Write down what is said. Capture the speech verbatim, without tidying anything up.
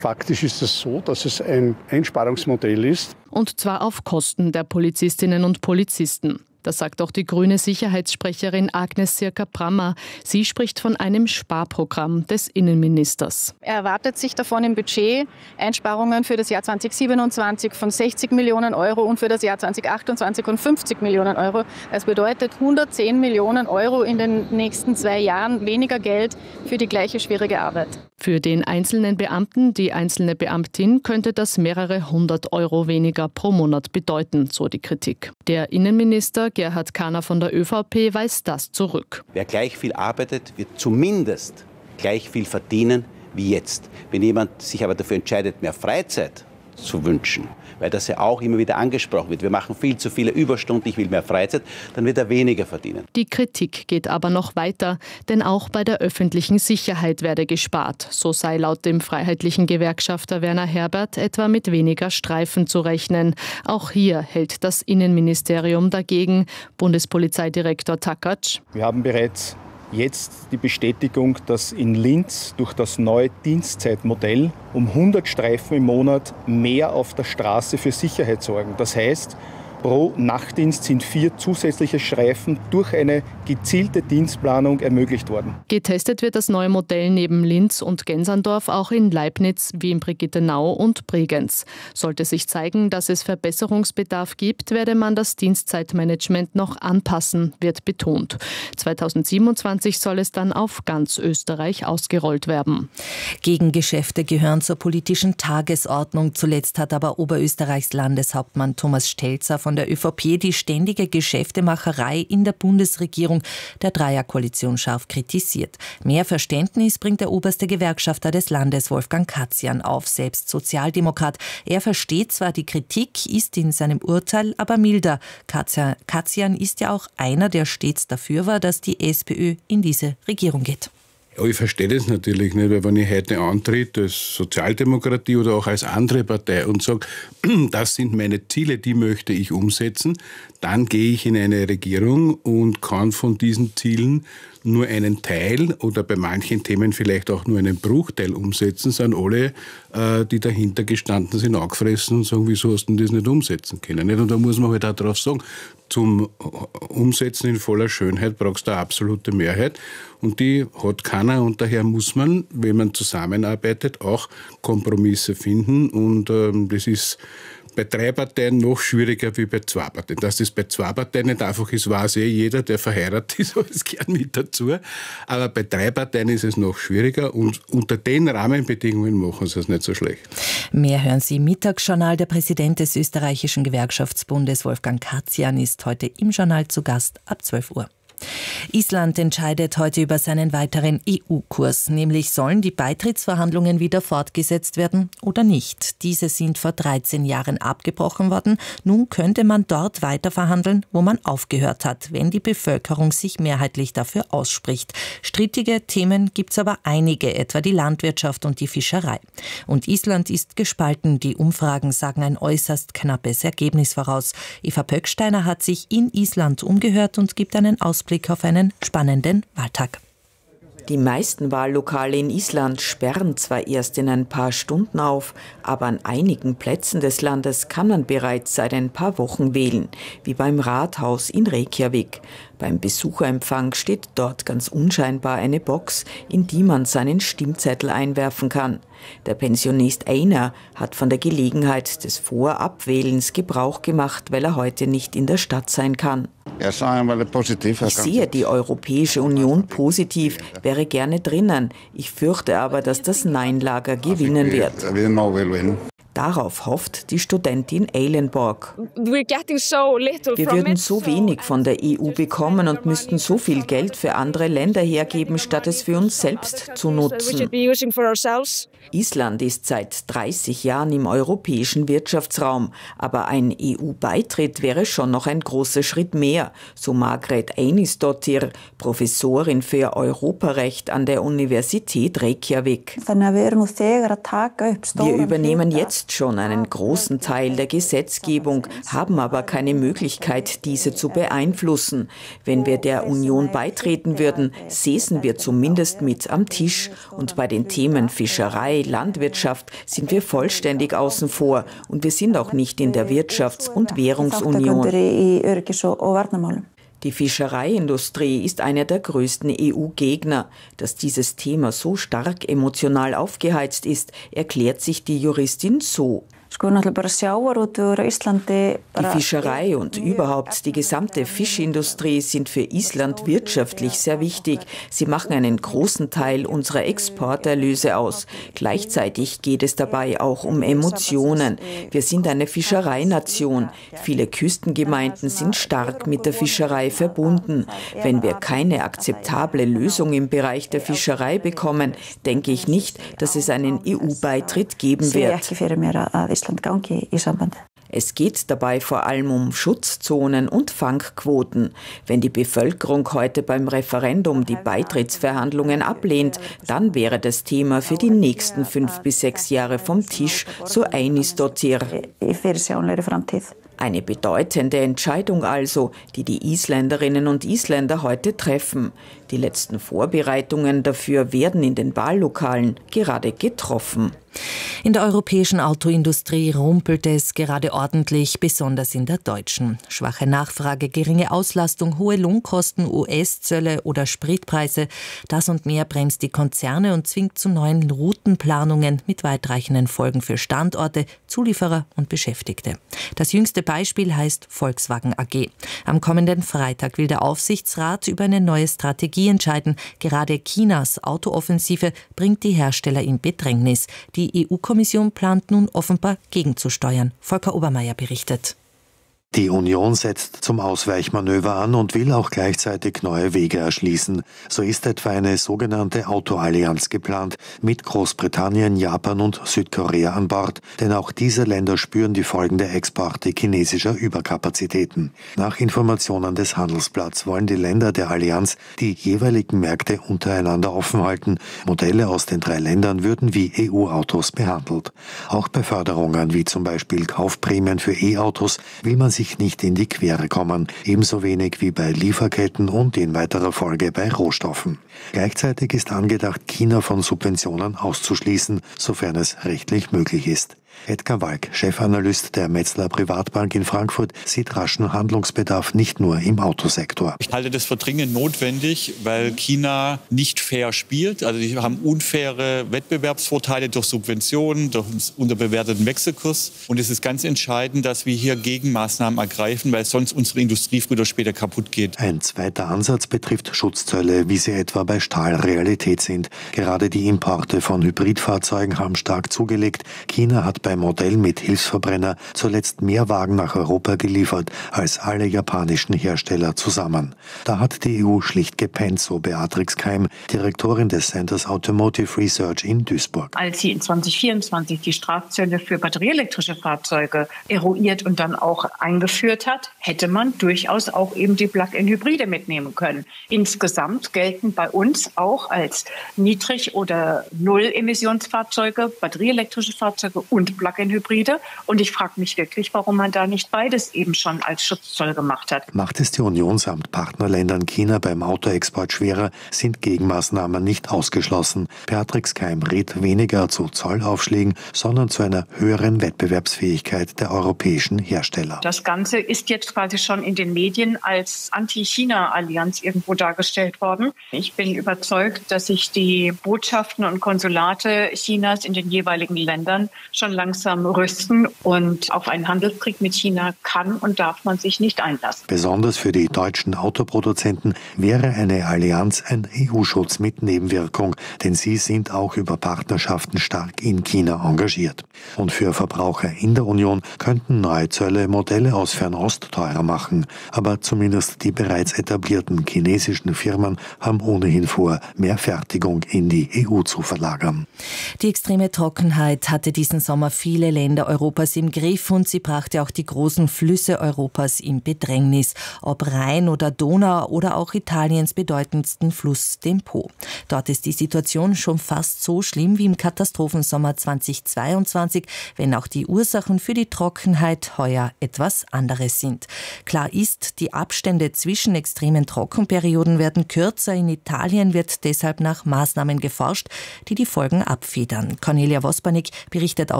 Faktisch ist es so, dass es ein Einsparungsmodell ist. Und zwar auf Kosten der Polizistinnen und Polizisten. Das sagt auch die grüne Sicherheitssprecherin Agnes Sirka-Brammer. Sie spricht von einem Sparprogramm des Innenministers. Er erwartet sich davon im Budget Einsparungen für das Jahr zweitausendsiebenundzwanzig von sechzig Millionen Euro und für das Jahr zweitausendachtundzwanzig von fünfzig Millionen Euro. Das bedeutet hundertzehn Millionen Euro in den nächsten zwei Jahren weniger Geld für die gleiche schwierige Arbeit. Für den einzelnen Beamten, die einzelne Beamtin, könnte das mehrere hundert Euro weniger pro Monat bedeuten, so die Kritik. Der Innenminister Gerhard Kahner von der ÖVP weist das zurück. Wer gleich viel arbeitet, wird zumindest gleich viel verdienen wie jetzt. Wenn jemand sich aber dafür entscheidet, mehr Freizeit zu wünschen, weil das ja auch immer wieder angesprochen wird, wir machen viel zu viele Überstunden, ich will mehr Freizeit, dann wird er weniger verdienen. Die Kritik geht aber noch weiter, denn auch bei der öffentlichen Sicherheit werde gespart. So sei laut dem freiheitlichen Gewerkschafter Werner Herbert etwa mit weniger Streifen zu rechnen. Auch hier hält das Innenministerium dagegen. Bundespolizeidirektor Takacs: Wir haben bereits jetzt die Bestätigung, dass in Linz durch das neue Dienstzeitmodell um hundert Streifen im Monat mehr auf der Straße für Sicherheit sorgen. Das heißt, pro Nachtdienst sind vier zusätzliche Streifen durch eine gezielte Dienstplanung ermöglicht worden. Getestet wird das neue Modell neben Linz und Genserndorf auch in Leibniz, wie in Brigittenau und Bregenz. Sollte sich zeigen, dass es Verbesserungsbedarf gibt, werde man das Dienstzeitmanagement noch anpassen, wird betont. zweitausendsiebenundzwanzig soll es dann auf ganz Österreich ausgerollt werden. Gegengeschäfte gehören zur politischen Tagesordnung. Zuletzt hat aber Oberösterreichs Landeshauptmann Thomas Stelzer von der ÖVP die ständige Geschäftemacherei in der Bundesregierung der Dreierkoalition scharf kritisiert. Mehr Verständnis bringt der oberste Gewerkschafter des Landes, Wolfgang Katzian, auf, selbst Sozialdemokrat. Er versteht zwar die Kritik, ist in seinem Urteil aber milder. Katzian ist ja auch einer, der stets dafür war, dass die SPÖ in diese Regierung geht. Ja, ich verstehe das natürlich nicht, weil wenn ich heute antritt als Sozialdemokratie oder auch als andere Partei und sage, das sind meine Ziele, die möchte ich umsetzen, dann gehe ich in eine Regierung und kann von diesen Zielen nur einen Teil oder bei manchen Themen vielleicht auch nur einen Bruchteil umsetzen, sind alle, äh, die dahinter gestanden sind, angefressen und sagen, wieso hast du das nicht umsetzen können? Und da muss man halt auch drauf sagen, zum Umsetzen in voller Schönheit brauchst du eine absolute Mehrheit und die hat keiner und daher muss man, wenn man zusammenarbeitet, auch Kompromisse finden und ähm, das ist bei drei Parteien noch schwieriger wie bei zwei Parteien. Dass das bei zwei Parteien nicht einfach ist, weiß eh jeder, der verheiratet ist, alles gern mit dazu. Aber bei drei Parteien ist es noch schwieriger und unter den Rahmenbedingungen machen sie es nicht so schlecht. Mehr hören Sie im Mittagsjournal. Der Präsident des österreichischen Gewerkschaftsbundes, Wolfgang Katzian, ist heute im Journal zu Gast ab zwölf Uhr. Island entscheidet heute über seinen weiteren E U-Kurs, nämlich sollen die Beitrittsverhandlungen wieder fortgesetzt werden oder nicht. Diese sind vor dreizehn Jahren abgebrochen worden. Nun könnte man dort weiter verhandeln, wo man aufgehört hat, wenn die Bevölkerung sich mehrheitlich dafür ausspricht. Strittige Themen gibt es aber einige, etwa die Landwirtschaft und die Fischerei. Und Island ist gespalten. Die Umfragen sagen ein äußerst knappes Ergebnis voraus. Eva Pöcksteiner hat sich in Island umgehört und gibt einen Ausblick auf einen spannenden Wahltag. Die meisten Wahllokale in Island sperren zwar erst in ein paar Stunden auf, aber an einigen Plätzen des Landes kann man bereits seit ein paar Wochen wählen, wie beim Rathaus in Reykjavik. Beim Besucherempfang steht dort ganz unscheinbar eine Box, in die man seinen Stimmzettel einwerfen kann. Der Pensionist Einar hat von der Gelegenheit des Vorabwählens Gebrauch gemacht, weil er heute nicht in der Stadt sein kann. Ich sehe die Europäische Union positiv, wäre gerne drinnen. Ich fürchte aber, dass das Nein-Lager gewinnen wird. Darauf hofft die Studentin Eilenborg. Wir würden so wenig von der E U bekommen und müssten so viel Geld für andere Länder hergeben, statt es für uns selbst zu nutzen. Island ist seit dreißig Jahren im europäischen Wirtschaftsraum, aber ein E U-Beitritt wäre schon noch ein großer Schritt mehr, so Margret Einisdottir, Professorin für Europarecht an der Universität Reykjavik. Wir übernehmen jetzt schon einen großen Teil der Gesetzgebung, haben aber keine Möglichkeit, diese zu beeinflussen. Wenn wir der Union beitreten würden, säßen wir zumindest mit am Tisch und bei den Themen Fischerei, Fischerei, Landwirtschaft sind wir vollständig außen vor und wir sind auch nicht in der Wirtschafts- und Währungsunion. Die Fischereiindustrie ist einer der größten E U-Gegner. Dass dieses Thema so stark emotional aufgeheizt ist, erklärt sich die Juristin so. Die Fischerei und überhaupt die gesamte Fischindustrie sind für Island wirtschaftlich sehr wichtig. Sie machen einen großen Teil unserer Exporterlöse aus. Gleichzeitig geht es dabei auch um Emotionen. Wir sind eine Fischereination. Viele Küstengemeinden sind stark mit der Fischerei verbunden. Wenn wir keine akzeptable Lösung im Bereich der Fischerei bekommen, denke ich nicht, dass es einen E U-Beitritt geben wird. Es geht dabei vor allem um Schutzzonen und Fangquoten. Wenn die Bevölkerung heute beim Referendum die Beitrittsverhandlungen ablehnt, dann wäre das Thema für die nächsten fünf bis sechs Jahre vom Tisch, so Einistotir. Eine bedeutende Entscheidung also, die die Isländerinnen und Isländer heute treffen. Die letzten Vorbereitungen dafür werden in den Wahllokalen gerade getroffen. In der europäischen Autoindustrie rumpelt es gerade ordentlich, besonders in der deutschen. Schwache Nachfrage, geringe Auslastung, hohe Lohnkosten, U S-Zölle oder Spritpreise. Das und mehr bremst die Konzerne und zwingt zu neuen Routenplanungen mit weitreichenden Folgen für Standorte, Zulieferer und Beschäftigte. Das jüngste Beispiel heißt Volkswagen A G. Am kommenden Freitag will der Aufsichtsrat über eine neue Strategie entscheiden. Gerade Chinas Autooffensive bringt die Hersteller in Bedrängnis. Die Die E U-Kommission plant nun offenbar gegenzusteuern. Volker Obermeier berichtet. Die Union setzt zum Ausweichmanöver an und will auch gleichzeitig neue Wege erschließen. So ist etwa eine sogenannte Autoallianz geplant, mit Großbritannien, Japan und Südkorea an Bord, denn auch diese Länder spüren die Folgen der Exporte chinesischer Überkapazitäten. Nach Informationen des Handelsblatts wollen die Länder der Allianz die jeweiligen Märkte untereinander offen halten. Modelle aus den drei Ländern würden wie E U-Autos behandelt. Auch bei Förderungen wie zum Beispiel Kaufprämien für E-Autos will man sich nicht in die Quere kommen, ebenso wenig wie bei Lieferketten und in weiterer Folge bei Rohstoffen. Gleichzeitig ist angedacht, China von Subventionen auszuschließen, sofern es rechtlich möglich ist. Edgar Walk, Chefanalyst der Metzler Privatbank in Frankfurt, sieht raschen Handlungsbedarf nicht nur im Autosektor. Ich halte das für dringend notwendig, weil China nicht fair spielt. Also die haben unfaire Wettbewerbsvorteile durch Subventionen, durch einen unterbewerteten Wechselkurs. Und es ist ganz entscheidend, dass wir hier Gegenmaßnahmen ergreifen, weil sonst unsere Industrie früher oder später kaputt geht. Ein zweiter Ansatz betrifft Schutzzölle, wie sie etwa bei Stahl Realität sind. Gerade die Importe von Hybridfahrzeugen haben stark zugelegt. China hat beim Modell mit Hilfsverbrenner zuletzt mehr Wagen nach Europa geliefert als alle japanischen Hersteller zusammen. Da hat die E U schlicht gepennt, so Beatrix Keim, Direktorin des Centers Automotive Research in Duisburg. Als sie in zwanzig vierundzwanzig die Strafzölle für batterieelektrische Fahrzeuge eruiert und dann auch eingeführt hat, hätte man durchaus auch eben die Plug-in-Hybride mitnehmen können. Insgesamt gelten bei uns auch als Niedrig- oder Null-Emissionsfahrzeuge, batterieelektrische Fahrzeuge und Plug-in-Hybride. Und ich frage mich wirklich, warum man da nicht beides eben schon als Schutzzoll gemacht hat. Macht es die Union samt Partnerländern China beim Autoexport schwerer, sind Gegenmaßnahmen nicht ausgeschlossen. Beatrix Keim rät weniger zu Zollaufschlägen, sondern zu einer höheren Wettbewerbsfähigkeit der europäischen Hersteller. Das Ganze ist jetzt quasi schon in den Medien als Anti-China-Allianz irgendwo dargestellt worden. Ich bin überzeugt, dass sich die Botschaften und Konsulate Chinas in den jeweiligen Ländern schon langsam rüsten und auf einen Handelskrieg mit China kann und darf man sich nicht einlassen. Besonders für die deutschen Autoproduzenten wäre eine Allianz ein E U-Schutz mit Nebenwirkung, denn sie sind auch über Partnerschaften stark in China engagiert. Und für Verbraucher in der Union könnten neue Zölle Modelle aus Fernost teurer machen. Aber zumindest die bereits etablierten chinesischen Firmen haben ohnehin vor, mehr Fertigung in die E U zu verlagern. Die extreme Trockenheit hatte diesen Sommer viele Länder Europas im Griff und sie brachte auch die großen Flüsse Europas in Bedrängnis, ob Rhein oder Donau oder auch Italiens bedeutendsten Fluss, dem Po. Dort ist die Situation schon fast so schlimm wie im Katastrophensommer zweitausendzweiundzwanzig, wenn auch die Ursachen für die Trockenheit heuer etwas anderes sind. Klar ist, die Abstände zwischen extremen Trockenperioden werden kürzer. In Italien wird deshalb nach Maßnahmen geforscht, die die Folgen abfedern. Cornelia Wospanik berichtet aus